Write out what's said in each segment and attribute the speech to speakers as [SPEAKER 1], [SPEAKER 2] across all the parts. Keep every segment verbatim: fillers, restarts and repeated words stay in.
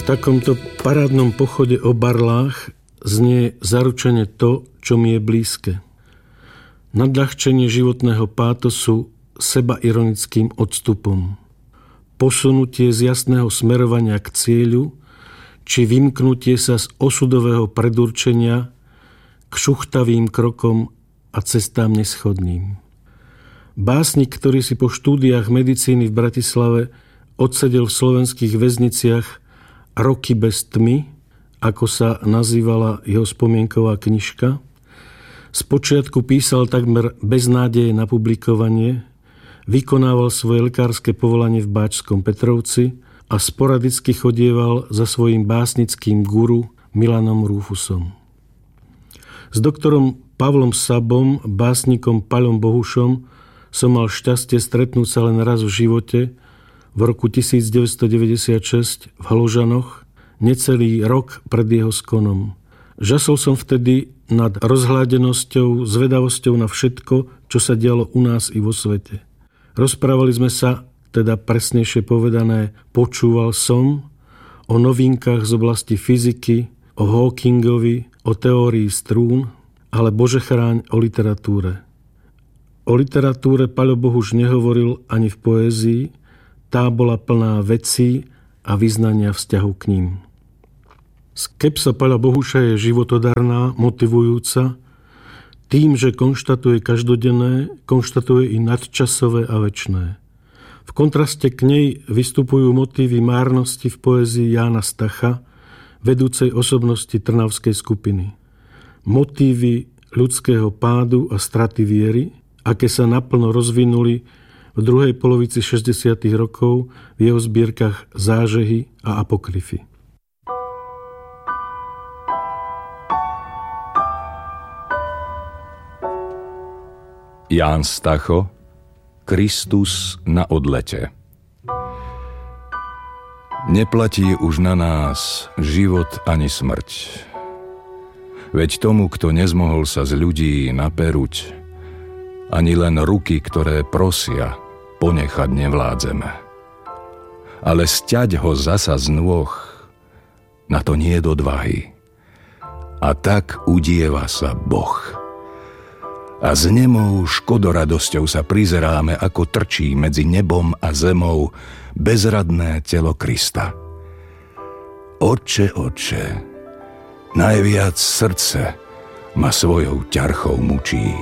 [SPEAKER 1] V takomto parádnom pochode o barlách znie zaručene to, čo mi je blízke. Nadľahčenie životného pátosu sebaironickým odstupom. Posunutie z jasného smerovania k cieľu, či vymknutie sa z osudového predurčenia k šuchtavým krokom a cestám neschodným. Básnik, ktorý si po štúdiách medicíny v Bratislave odsedel v slovenských väzniciach Roky bez tmy, ako sa nazývala jeho spomienková knižka, spočiatku písal takmer bez nádeje na publikovanie, vykonával svoje lekárske povolanie v Báčskom Petrovci a sporadicky chodieval za svojím básnickým guru Milanom Rúfusom. S doktorom Pavlom Sabom, básnikom Paľom Bohušom som mal šťastie stretnúť sa len raz v živote v roku devätnásťstodeväťdesiatšesť v Hložanoch, necelý rok pred jeho skonom. Žasol som vtedy nad rozhľadenosťou, zvedavosťou na všetko, čo sa dialo u nás i vo svete. Rozprávali sme sa, teda presnejšie povedané, počúval som o novinkách z oblasti fyziky, o Hawkingovi, o teórii strún, ale Bože chráň o literatúre. O literatúre Paľo Bohuš nehovoril ani v poézii, tá bola plná vecí a vyznania vzťahu k ním. Skepsa Paľa Bohuša je životodarná, motivujúca, tým, že konštatuje každodenné, konštatuje i nadčasové a večné. V kontraste k nej vystupujú motívy márnosti v poézii Jána Stacha, vedúcej osobnosti Trnavskej skupiny. Motívy ľudského pádu a straty viery, aké sa naplno rozvinuli v druhej polovici šesťdesiatych rokov v jeho zbierkach Zážehy a Apokryfy.
[SPEAKER 2] Ján Stacho, Kristus na odlete. Neplatí už na nás život ani smrť. Veď tomu, kto nezmohol sa z ľudí naperuť, ani len ruky, ktoré prosia, ponechať nevládzeme. Ale sťať ho zasa z nôh, na to nie je odvahy. A tak udieva sa Boh. A s nemou škodoradosťou sa prizeráme, ako trčí medzi nebom a zemou bezradné telo Krista. Otče, Otče, najviac srdce ma svojou ťarchou mučí.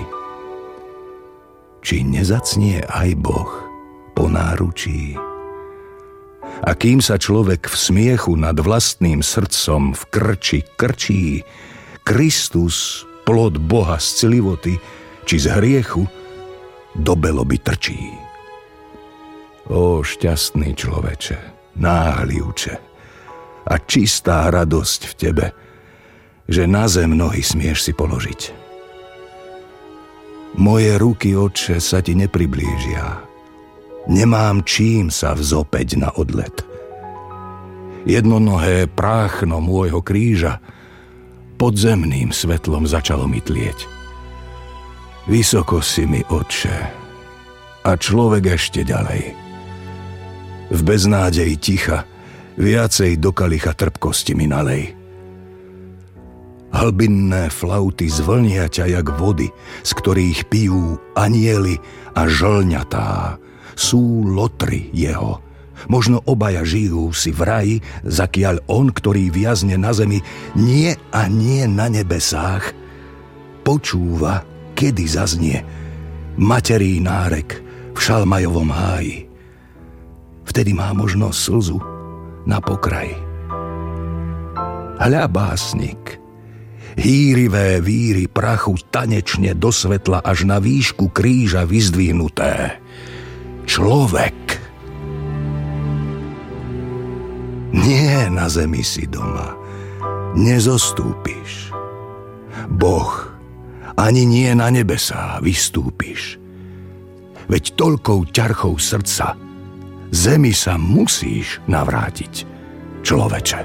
[SPEAKER 2] Či nezacnie aj Boh po náručí? A kým sa človek v smiechu nad vlastným srdcom v krči krčí, Kristus, plod Boha z celivoty, či z hriechu, do beloby trčí. Ó, šťastný človeče, náhlivče a čistá radosť v tebe, že na zem nohy smieš si položiť. Moje ruky, Otče, sa ti nepriblížia. Nemám čím sa vzopäť na odlet. Jednonohé práchno môjho kríža podzemným svetlom začalo mi tlieť. Vysoko si mi, Otče, a človek ešte ďalej. V beznádeji ticha viacej do kalicha trpkosti mi nalej. Hlbinné flauty zvlnia ťa jak vody, z ktorých pijú anjeli a žlňatá. Sú lotry jeho. Možno obaja žijú si v raji, zakiaľ on, ktorý viazne na zemi, nie a nie na nebesách, počúva, kedy zaznie materí nárek v Šalmajovom háji. Vtedy má možno slzu na pokraji. Hľa, básnik, hýrivé víry prachu tanečne do svetla až na výšku kríža vyzdvihnuté. Človek. Nie na zemi si doma. Nezostúpiš. Boh. Ani nie na nebesá vystúpiš. Veď toľkou ťarchou srdca zemi sa musíš navrátiť, človeče.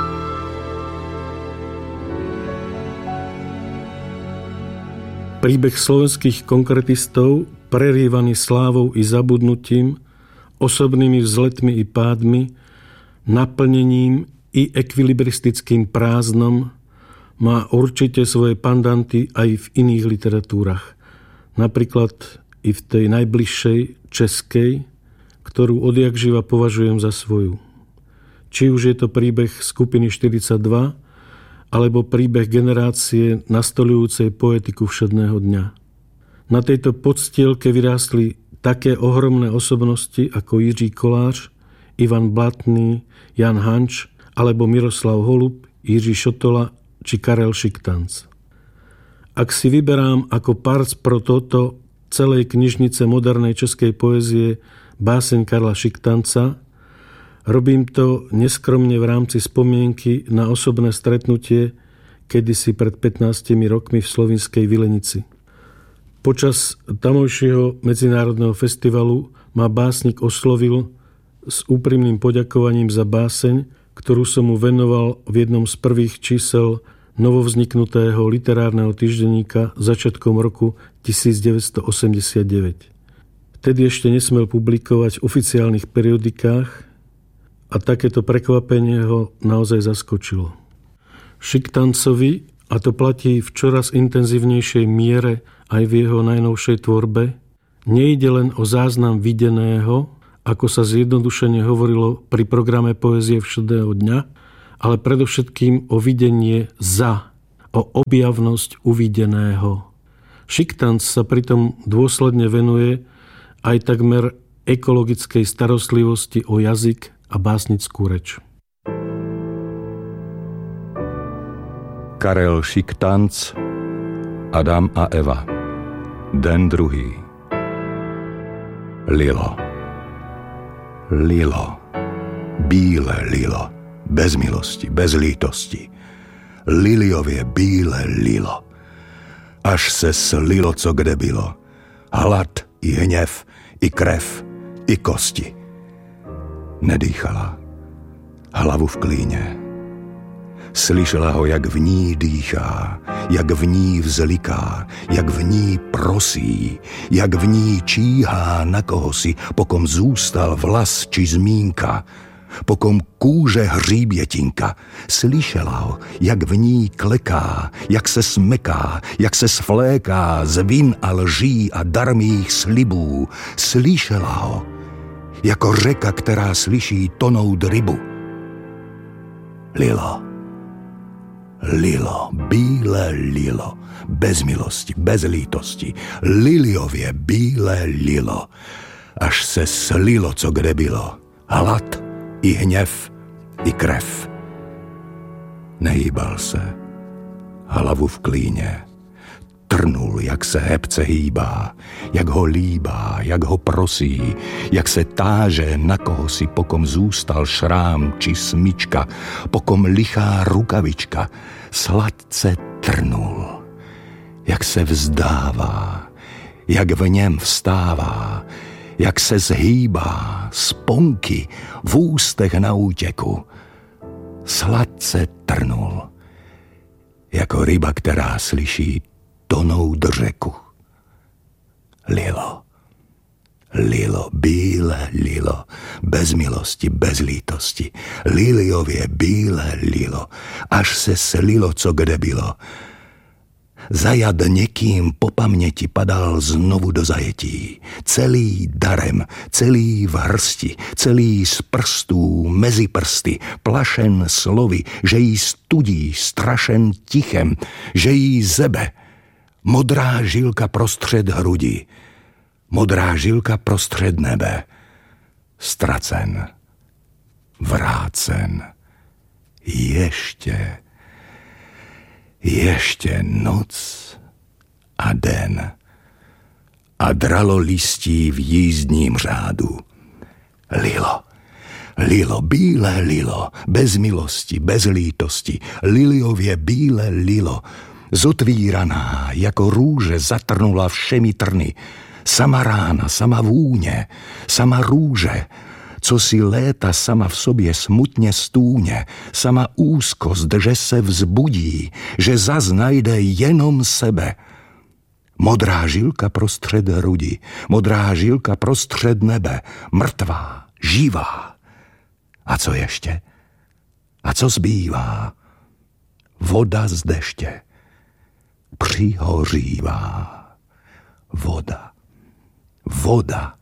[SPEAKER 1] Príbeh slovenských konkretistov, prerývaný slávou i zabudnutím, osobnými vzletmi i pádmi, naplnením i ekvilibristickým prázdnom, má určite svoje pandanty aj v iných literatúrach. Napríklad i v tej najbližšej českej, ktorú odjakživa považujem za svoju. Či už je to príbeh skupiny štyridsaťdva, alebo príbeh generácie nastoľujúcej poetiku všedného dňa. Na tejto podstielke vyrástli také ohromné osobnosti ako Jiří Kolář, Ivan Blatný, Jan Hanč alebo Miroslav Holub, Jiří Šotola či Karel Šiktanc. Ak si vyberám ako parc pro toto celej knižnice modernej českej poézie báseň Karla Šiktanca, robím to neskromne v rámci spomienky na osobné stretnutie kedysi pred pätnástimi rokmi v slovinskej Vilenici. Počas tamojšieho medzinárodného festivalu ma básnik oslovil s úprimným poďakovaním za báseň, ktorú som mu venoval v jednom z prvých čísel novovzniknutého literárneho týždenníka začiatkom roku devätnásťstoosemdesiatdeväť. Vtedy ešte nesmel publikovať v oficiálnych periodikách a takéto prekvapenie ho naozaj zaskočilo. Šiktancovi, a to platí v čoraz intenzívnejšej miere aj v jeho najnovšej tvorbe, nejde len o záznam videného, ako sa zjednodušene hovorilo pri programe Poézie všedného dňa, ale predovšetkým o videnie za, o objavnosť uvideného. Šiktanc sa pritom dôsledne venuje aj takmer ekologickej starostlivosti o jazyk a básnickú reč.
[SPEAKER 2] Karel Šiktanc, Adam a Eva. Den druhý. Lilo. Lilo. Bíle lilo. Bez milosti, bez lítosti. Liliově bíle lilo. Až se slilo, co kde bylo. Hlad i hněv, i krev, i kosti. Nedýchala. Hlavu v klíně. Slyšela ho, jak v ní dýchá, jak v ní vzliká, jak v ní prosí, jak v ní číhá na kohosi, pokom zůstal vlas či zmínka, pokom kůže hříbětinka. Slyšela ho, jak v ní kleká, jak se smeká, jak se svléká z vin a lží a darmých slibů. Slyšela ho, jako řeka, která slyší tonout rybu. Lilo. Lilo, bílé lilo, bez milosti, bez lítosti, liliově bílé lilo, až se slilo, co kde bylo, hlad i hněv, i krev. Nehýbal se, hlavu v klíně, trnul, jak se hebce hýbá, jak ho líbá, jak ho prosí, jak se táže na koho si, pokom zůstal šrám či smyčka, pokom lichá rukavička, sladce trnul, jak se vzdává, jak v něm vstává, jak se zhýbá, sponky v ústech na útěku. Sladce trnul, jako ryba, která slyší tonout řeku. Lilo, lilo, bílé lilo, bez milosti, bez lítosti, liliově bílé lilo, až se slilo, co kde bylo. Zajat někým po paměti padal znovu do zajetí, celý darem, celý v hrsti, celý z prstů, mezi prsty, plašen slovy, že jí studí, strašen tichem, že jí zebe. Modrá žilka prostřed hrudi, modrá žilka prostřed nebe. Ztracen, vrácen, ještě, ještě noc a den. A dralo listí v jízdním řádu. Lilo, lilo, bílé lilo, bez milosti, bez lítosti, liliově bílé lilo, zotvíraná, jako růže zatrnula všemi trny. Sama rána, sama vůně, sama růže, co si léta sama v sobě smutně stůně, sama úzkost, že se vzbudí, že zas najde jenom sebe. Modrá žilka prostřed hrudi, modrá žilka prostřed nebe, mrtvá, živá. A co ještě? A co zbývá? Voda z deště. Přihořívá. Voda. Voda.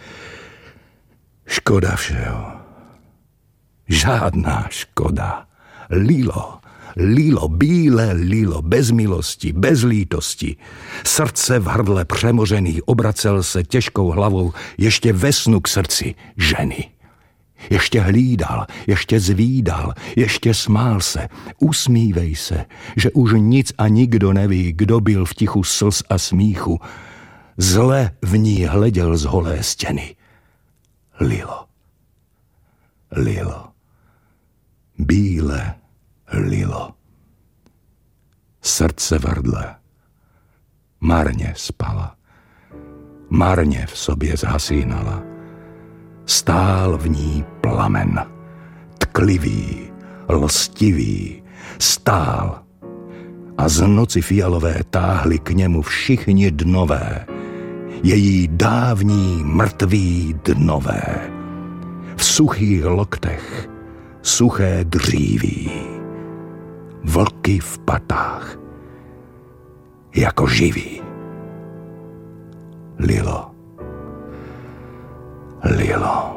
[SPEAKER 2] Škoda všeho. Žádná škoda. Lilo. Lilo, bílé lilo, bez milosti, bez lítosti. Srdce v hrdle přemořený obracel se těžkou hlavou ještě ve snu k srdci ženy. Ještě hlídal, ještě zvídal, ještě smál se. Usmívej se, že už nic a nikdo neví, kdo byl v tichu slz a smíchu. Zle v ní hleděl z holé stěny. Lilo. Lilo. Bílé lilo. Srdce v hrdle. Marně spala. Marně v sobě zhasínala. Stál v ní plamen. Tklivý, lstivý. Stál. A z noci fialové táhli k němu všichni dnové. Její dávní mrtví dnové. V suchých loktech suché dříví. Vlky v patách, jako živí. Lilo. Lilo.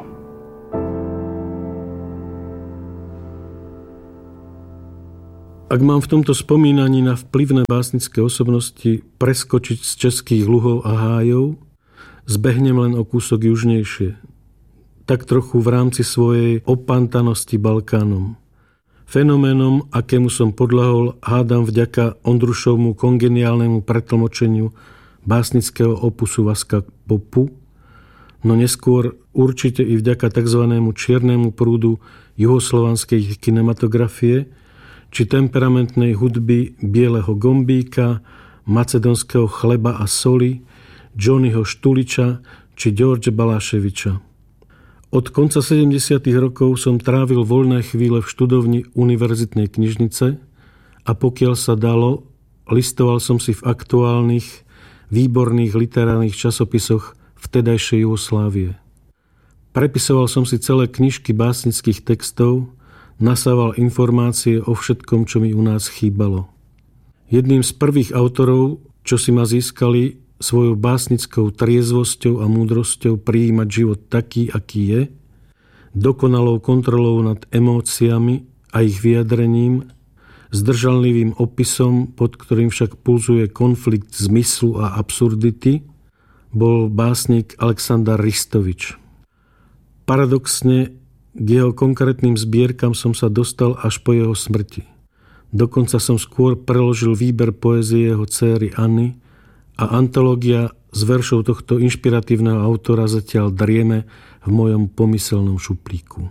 [SPEAKER 1] Ak mám v tomto spomínaní na vplyvné básnické osobnosti preskočiť z českých luhov a hájov, zbehnem len o kúsok južnejšie. Tak trochu v rámci svojej opantanosti Balkánom. Fenoménom, akému som podľahol, hádam vďaka Ondrušovmu kongeniálnemu pretlmočeniu básnického opusu Vaska Popu, no neskôr určite i vďaka tzv. Čiernemu prúdu juhoslovanskej kinematografie či temperamentnej hudby Bieleho Gombíka, Macedonského chleba a soli, Johnnyho Štuliča či George Balaševiča. Od konca sedemdesiatych rokov som trávil voľné chvíle v študovni univerzitnej knižnice a pokiaľ sa dalo, listoval som si v aktuálnych, výborných literárnych časopisoch vtedajšej Jugoslávie. Prepisoval som si celé knižky básnických textov, nasával informácie o všetkom, čo mi u nás chýbalo. Jedným z prvých autorov, čo si ma získali svojou básnickou triezvosťou a múdrosťou prijímať život taký, aký je, dokonalou kontrolou nad emóciami a ich vyjadrením, zdržanlivým opisom, pod ktorým však pulzuje konflikt zmyslu a absurdity, bol básnik Aleksandar Ristovič. Paradoxne, k jeho konkrétnym zbierkam som sa dostal až po jeho smrti. Dokonca som skôr preložil výber poézie jeho dcéry Anny a antológia z veršov tohto inšpiratívneho autora zatiaľ drieme v mojom pomyselnom šuplíku.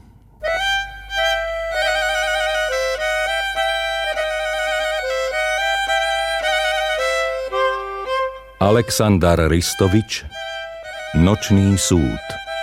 [SPEAKER 2] Aleksandar Ristovič, Nočný súd.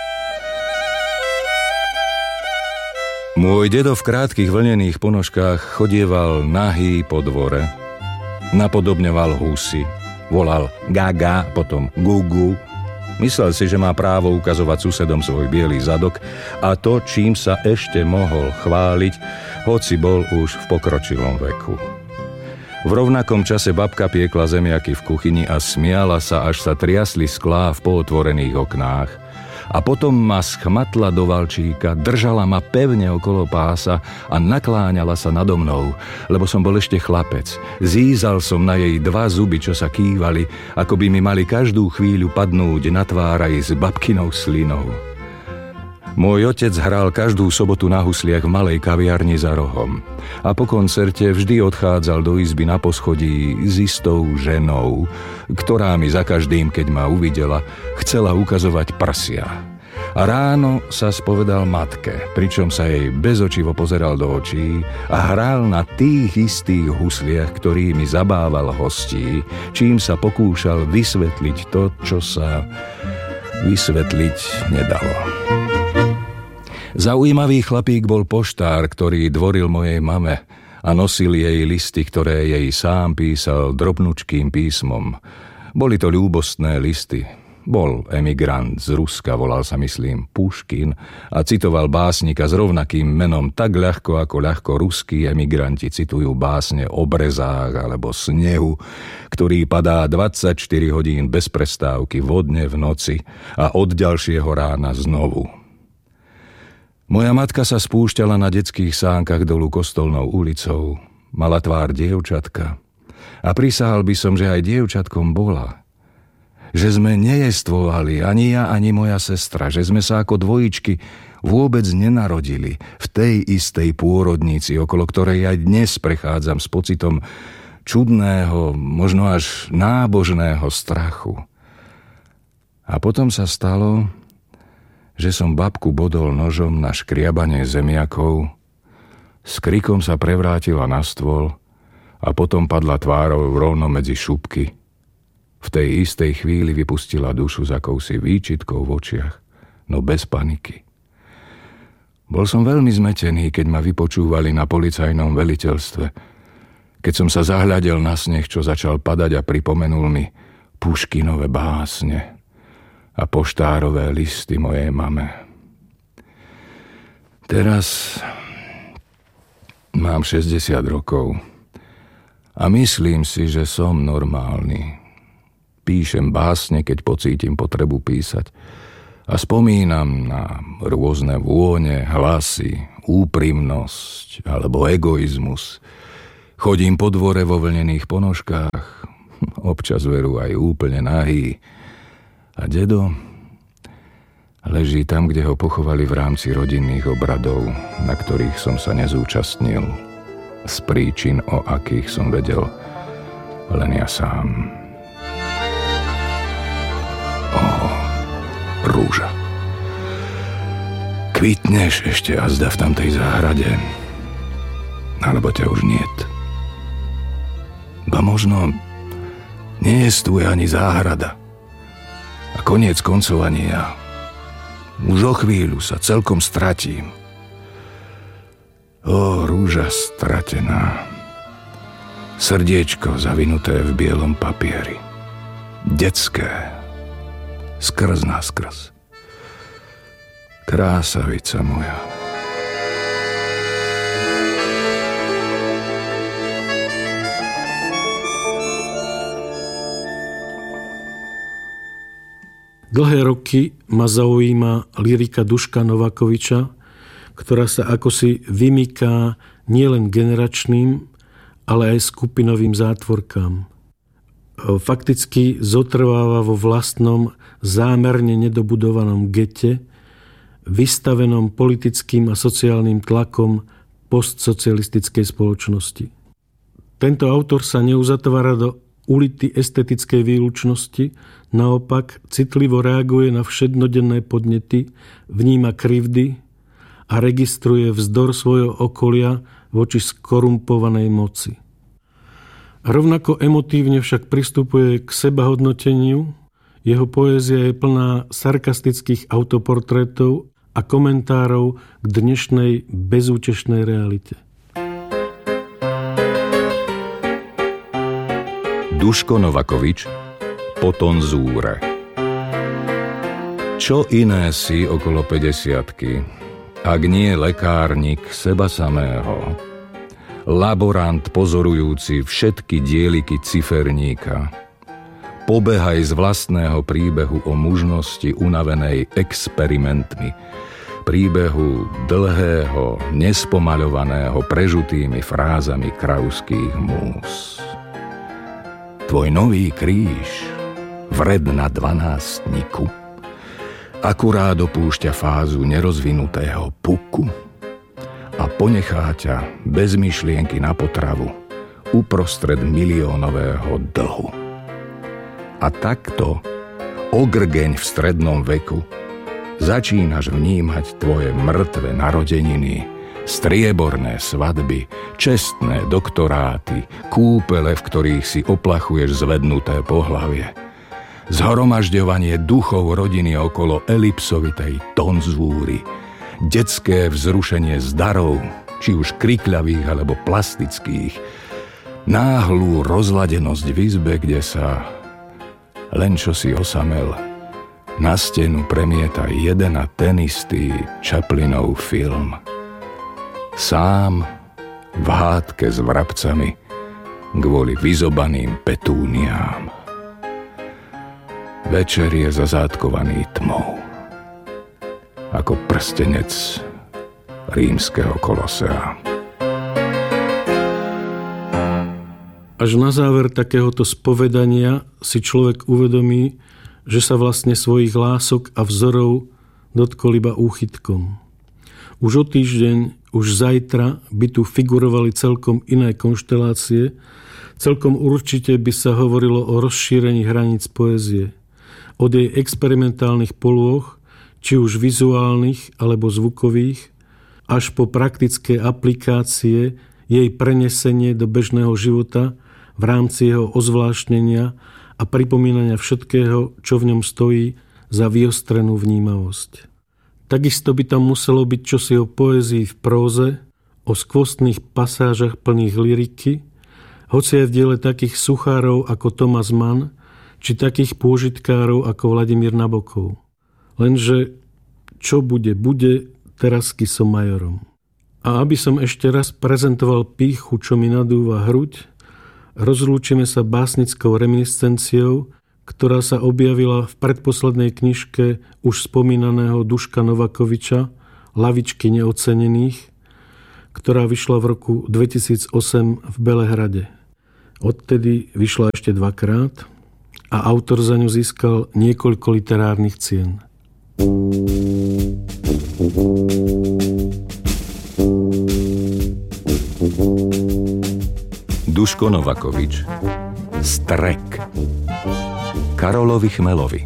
[SPEAKER 2] Môj dedo v krátkych vlnených ponožkách chodieval nahý po dvore. Napodobňoval husy. Volal gaga, potom gugu. Myslel si, že má právo ukazovať susedom svoj biely zadok a to, čím sa ešte mohol chváliť, hoci bol už v pokročilom veku. V rovnakom čase babka piekla zemiaky v kuchyni a smiala sa, až sa triasli sklá v pootvorených oknách. A potom ma schmatla do valčíka, držala ma pevne okolo pása a nakláňala sa nado mnou, lebo som bol ešte chlapec. Zízal som na jej dva zuby, čo sa kývali, ako by mi mali každú chvíľu padnúť na tvár aj s babkinou slinou. Môj otec hral každú sobotu na husliach v malej kaviarni za rohom a po koncerte vždy odchádzal do izby na poschodí s istou ženou, ktorá mi za každým, keď ma uvidela, chcela ukazovať prsia. A ráno sa spovedal matke, pričom sa jej bezočivo pozeral do očí a hral na tých istých husliach, ktorými zabával hostí, čím sa pokúšal vysvetliť to, čo sa vysvetliť nedalo. Zaujímavý chlapík bol poštár, ktorý dvoril mojej mame a nosil jej listy, ktoré jej sám písal drobnučkým písmom. Boli to ľúbostné listy. Bol emigrant z Ruska, volal sa myslím Puškin a citoval básnika s rovnakým menom tak ľahko, ako ľahko ruskí emigranti citujú básne o brezách alebo snehu, ktorý padá dvadsaťštyri hodín bez prestávky vodne v noci a od ďalšieho rána znovu. Moja matka sa spúšťala na detských sánkach dolu Kostolnou ulicou, mala tvár dievčatka a prisahal by som, že aj dievčatkom bola. Že sme nejestvovali, ani ja, ani moja sestra, že sme sa ako dvojičky vôbec nenarodili v tej istej pôrodnici, okolo ktorej aj dnes prechádzam s pocitom čudného, možno až nábožného strachu. A potom sa stalo, že som babku bodol nožom na škriabanie zemiakov, s krikom sa prevrátila na stôl a potom padla tvárou rovno medzi šupky. V tej istej chvíli vypustila dušu s akousi výčitkou v očiach, no bez paniky. Bol som veľmi zmetený, keď ma vypočúvali na policajnom veliteľstve, keď som sa zahľadel na sneh, čo začal padať a pripomenul mi Puškinové básne a poštárové listy mojej mame. Teraz mám šesťdesiat rokov a myslím si, že som normálny. Píšem básne, keď pocítim potrebu písať. A spomínam na rôzne vône, hlasy, úprimnosť alebo egoizmus. Chodím po dvore vo vlnených ponožkách, občas veru aj úplne nahý. A dedo leží tam, kde ho pochovali v rámci rodinných obradov, na ktorých som sa nezúčastnil. Z príčin, o akých som vedel len ja sám. Ó, rúža. Kvitneš ešte azda v tamtej záhrade. Alebo ťa už niet. Ba možno nie je tu ani záhrada. A koniec koncov ani ja. Už o chvíľu sa celkom stratím. Ó, rúža stratená. Srdiečko zavinuté v bielom papieri. Detské. Skrz naskrz. Krásavica moja.
[SPEAKER 1] Dlhé roky ma zaujíma lyrika Duška Novakoviča, ktorá sa akosi vymyká nielen generačným, ale aj skupinovým zátvorkám. Fakticky zotrváva vo vlastnom zámerne nedobudovanom gete, vystavenom politickým a sociálnym tlakom postsocialistickej spoločnosti. Tento autor sa neuzatvára do ulity estetickej výlučnosti, naopak citlivo reaguje na všednodenné podnety, vníma krivdy a registruje vzdor svojho okolia voči skorumpovanej moci. Rovnako emotívne však pristupuje k sebahodnoteniu. Jeho poézia je plná sarkastických autoportrétov a komentárov k dnešnej bezútešnej realite.
[SPEAKER 2] Duško Novakovič, Po tonzúre. Čo iné si okolo päťdesiatky, ak nie lekárnik seba samého, laborant pozorujúci všetky dieliky ciferníka, pobehaj z vlastného príbehu o mužnosti unavenej experimentmi, príbehu dlhého, nespomaľovaného prežutými frázami krauských múz. Tvoj nový kríž, vred na dvanástniku, akurát opúšťa fázu nerozvinutého puku a ponechá ťa bez myšlienky na potravu uprostred miliónového dlhu. A takto, ogrgeň v strednom veku, začínaš vnímať tvoje mŕtve narodeniny, strieborné svadby, čestné doktoráty, kúpele, v ktorých si oplachuješ zvednuté pohlavie, zhromažďovanie duchov rodiny okolo elipsovitej tonzúry, detské vzrušenie z darov, či už krikľavých alebo plastických, náhlú rozladenosť v izbe, kde sa len čo si osamel, na stenu premieta jeden a ten istý Chaplinov film. Sám v hádke s vrabcami kvôli vyzobaným petúniám. Večer je zazátkovaný tmou, ako prstenec rímskeho kolosea.
[SPEAKER 1] Až na záver takéhoto spovedania si človek uvedomí, že sa vlastne svojich lások a vzorov dotkol iba úchytkom. Už o týždeň, už zajtra by tu figurovali celkom iné konštelácie, celkom určite by sa hovorilo o rozšírení hraníc poézie, od jej experimentálnych polôch, či už vizuálnych alebo zvukových, až po praktické aplikácie, jej prenesenie do bežného života v rámci jeho ozvláštnenia a pripomínania všetkého, čo v ňom stojí za vyostrenú vnímavosť. Takisto by tam muselo byť čosi o poézii v próze, o skvostných pasážach plných lyriky, hoci aj v diele takých suchárov ako Thomas Mann, či takých pôžitkárov ako Vladimír Nabokov. Lenže čo bude, bude, terasky som majorom. A aby som ešte raz prezentoval pýchu, čo mi nadúva hruď, rozlúčime sa básnickou reminiscenciou, ktorá sa objavila v predposlednej knižke už spomínaného Duška Novakoviča Lavičky neocenených, ktorá vyšla v roku dvetisícosem v Belehrade. Odtedy vyšla ešte dvakrát a autor za ňu získal niekoľko literárnych cien.
[SPEAKER 2] Duško Novakovič, Strek, Karolovi Chmelovi.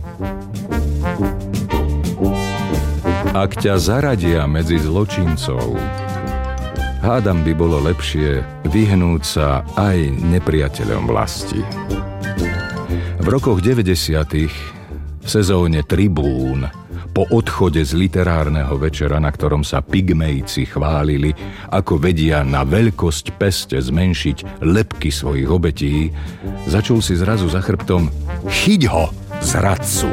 [SPEAKER 2] Ak ťa zaradia medzi zločincov, hádam by bolo lepšie vyhnúť sa aj nepriateľom vlasti. V rokoch deväťdesiatych v sezóne Tribún, po odchode z literárneho večera, na ktorom sa pygmejci chválili, ako vedia na veľkosť peste zmenšiť lebky svojich obetí, začul si zrazu za chrbtom: chyť ho, zradcu!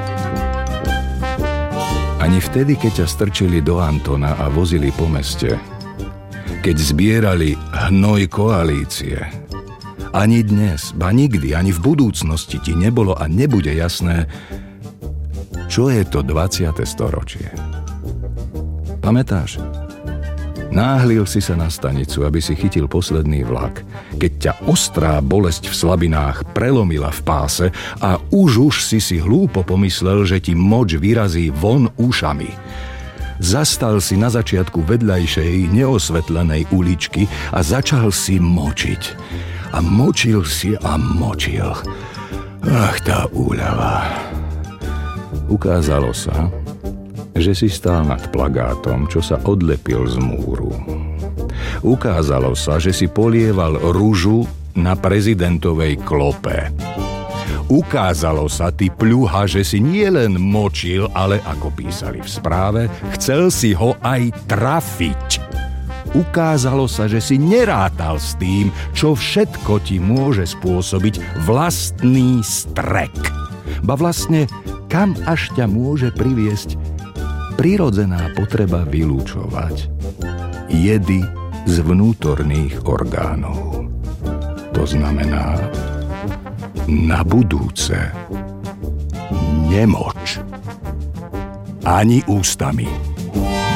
[SPEAKER 2] Ani vtedy, keď ťa strčili do Antona a vozili po meste, keď zbierali hnoj koalície, ani dnes, ba nikdy, ani v budúcnosti ti nebolo a nebude jasné, čo je to dvadsiate storočie. Pamätáš? Náhlil si sa na stanicu, aby si chytil posledný vlak, keď ťa ostrá bolesť v slabinách prelomila v páse a už už si si hlúpo pomyslel, že ti moč vyrazí von ušami. Zastal si na začiatku vedľajšej neosvetlenej uličky a začal si močiť. A močil si a močil. Ach, tá úľava. Ukázalo sa, že si stál nad plagátom, čo sa odlepil z múru. Ukázalo sa, že si polieval ružu na prezidentovej klope. Ukázalo sa, ty pľuha, že si nielen močil, ale, ako písali v správe, chcel si ho aj trafiť. Ukázalo sa, že si nerátal s tým, čo všetko ti môže spôsobiť vlastný strek. Ba vlastne, kam až ťa môže priviesť prirodzená potreba vylúčovať jedy z vnútorných orgánov. To znamená, na budúce nemoč ani ústami.